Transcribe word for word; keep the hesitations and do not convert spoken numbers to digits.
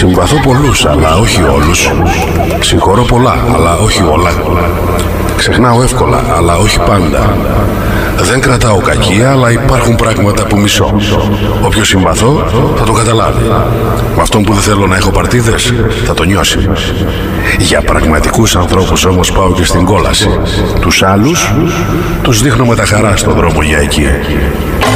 Συμπαθώ πολλούς, αλλά όχι όλους. Συγχωρώ πολλά, αλλά όχι όλα. Ξεχνάω εύκολα, αλλά όχι πάντα. Δεν κρατάω κακία, αλλά υπάρχουν πράγματα που μισώ. Όποιο συμπαθώ θα το καταλάβει. Με αυτόν που δεν θέλω να έχω παρτίδες θα το νιώσει. Για πραγματικούς ανθρώπους όμως πάω και στην κόλαση. Τους άλλους τους δείχνω με τα χαρά στον δρόμο για εκεί.